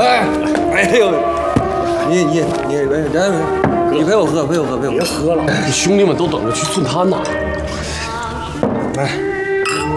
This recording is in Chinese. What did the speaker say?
哎呦，你陪我喝，陪我喝。 别喝了，兄弟们都等着去寸摊呢。 来。